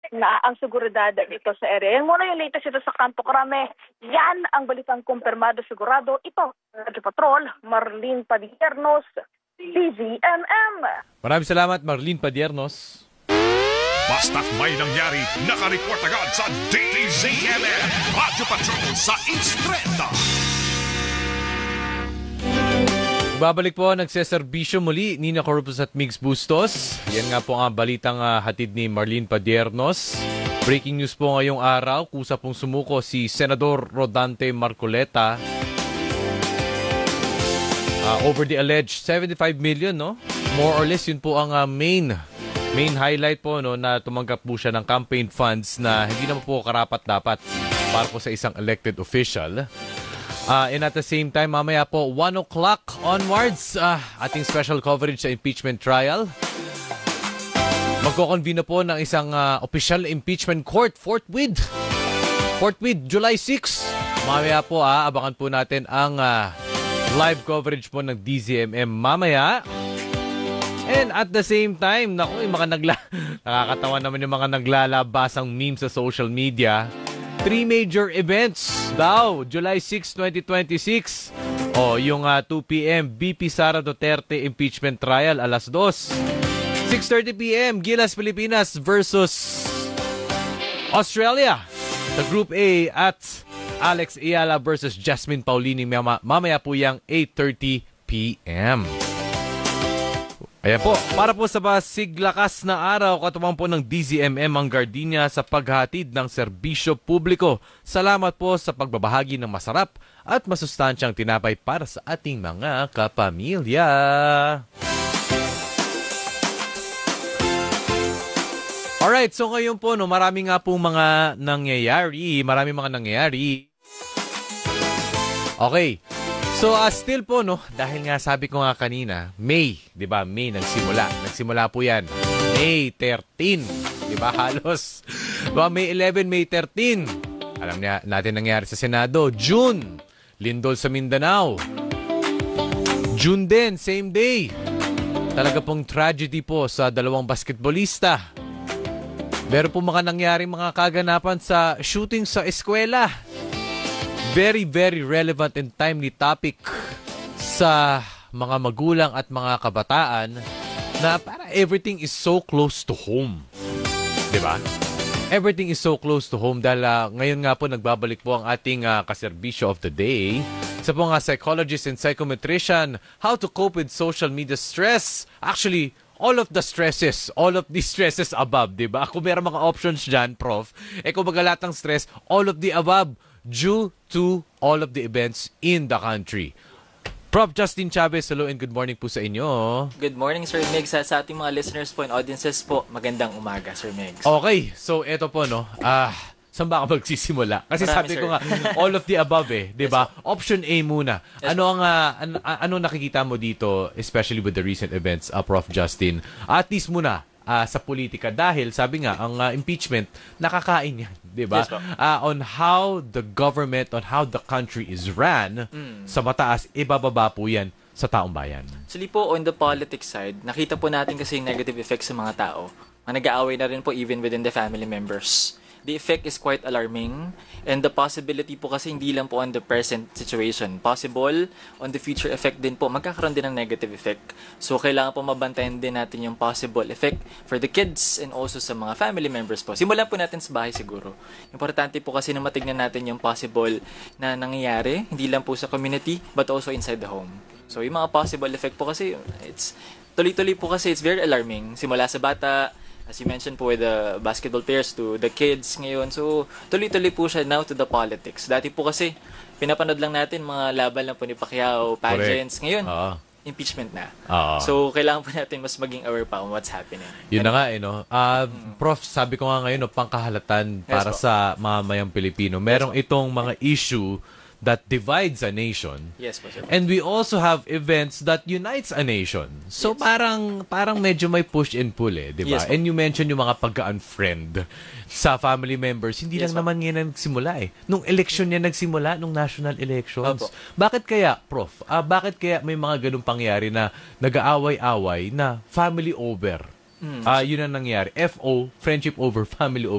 na ang seguridad dito sa area. Yan muna yung latest ito sa Kanto Krame. Yan ang balitang kumpirmado sigurado. Ito, Radyo Patrol, Marlene Padiernos, DZMM. Maraming salamat, Marlene Padiernos. Basta't may nangyari, nakareport agad sa DZMM Radyo Patrol sa Instreta. Babalik po, nagseserbisyo muli Nina Corpus at Migs Bustos. Yan nga po ang balitang hatid ni Marlene Padiernos. Breaking news po ngayong araw, kusa pong sumuko si Senador Rodante Marcoleta over the alleged 75 million, no? More or less, yun po ang main highlight po, no, na tumanggap po siya ng campaign funds na hindi naman po karapat-dapat para po sa isang elected official. And at the same time, mamaya po, 1 o'clock onwards, ating special coverage sa impeachment trial. Magkoconvene po ng isang official impeachment court, Fort Worth, July 6. Mamaya po, abangan po natin ang live coverage po ng DZMM mamaya. And at the same time, naku, yung mga nakakatawa naman yung mga naglalabasang memes sa social media. 3 major events daw, July 6, 2026. Yung 2 p.m. BP Sara Duterte impeachment trial, alas 2. 6:30 p.m. Gilas Pilipinas versus Australia. The Group A at Alex Ayala versus Jasmine Paulini. Mamaya po yung 8:30 p.m. Ayan po, para po sa pasiglakas na araw, katuwang po ng DZMM ang Gardenia sa paghatid ng serbisyo publiko. Salamat po sa pagbabahagi ng masarap at masustansyang tinapay para sa ating mga kapamilya. Alright, so ngayon po, no, marami nga pong mga nangyayari. Okay. So, still po, no, dahil nga sabi ko nga kanina, May, di ba? May nagsimula po yan. May 13, di ba? Halos. Diba? May 11, May 13. Alam niya, natin nangyari sa Senado. June, lindol sa Mindanao. June din, same day. Talaga pong tragedy po sa 2 basketballista. Meron po mga nangyari mga kaganapan sa shooting sa eskwela. Very, very relevant and timely topic sa mga magulang at mga kabataan na para everything is so close to home. Diba? Everything is so close to home dahil ngayon nga po nagbabalik po ang ating kaserbisyo of the day sa po nga psychologist and psychometrician, how to cope with social media stress. Actually, all of the stresses above, diba? Kung meron mga options dyan, Prof, kung magalatang stress, all of the above due to all of the events in the country. Prof. Justin Chavez, hello and good morning po sa inyo. Good morning, Sir Megs. Sa ating mga listeners po and audiences po, magandang umaga, Sir Megs. Okay, so eto po, no, saan ba ako magsisimula? Kasi sabi ko nga, all of the above di ba? Yes, option A muna. Yes, ano nakikita mo dito, especially with the recent events, Prof. Justin? At least muna, sa politika dahil sabi nga ang impeachment nakakain yan, 'di ba? Yes, on how the government, on how the country is ran, sa mataas ibababa po yan sa taong bayan. Actually po on the politics side, nakita po natin kasi yung negative effects sa mga tao. Nag-aaway na rin po even within the family members. The effect is quite alarming and the possibility po kasi hindi lang po on the present situation. Possible on the future effect din po, magkakaroon din ng negative effect. So, kailangan po mabantayan din natin yung possible effect for the kids and also sa mga family members po. Simulan po natin sa bahay siguro. Importante po kasi na matignan natin yung possible na nangyayari, hindi lang po sa community but also inside the home. So, yung mga possible effect po kasi, it's tuloy-tuloy po kasi it's very alarming. Simula sa bata, as you mentioned po with the basketball players to the kids ngayon. So, tuloy-tuloy po siya now to the politics. Dati po kasi, pinapanood lang natin mga laban lang po ni Pacquiao, pageants. Ngayon, impeachment na. So, kailangan po natin mas maging aware pa on what's happening. Yun na nga, no? Prof, sabi ko nga ngayon, pangkahalatan para sa mamayang Pilipino. Merong itong mga issue that divides a nation. Yes, po, sir. And we also have events that unites a nation. So parang medyo may push and pull di ba? Yes, and you mentioned yung mga pag-unfriend sa family members. Hindi lang naman yan nagsimula Nung election yan nagsimula, nung national elections. Bakit kaya, Prof? Bakit kaya may mga ganung pangyari na nag-aaway-away na family over? Yun ang nangyari. FO, friendship over family over.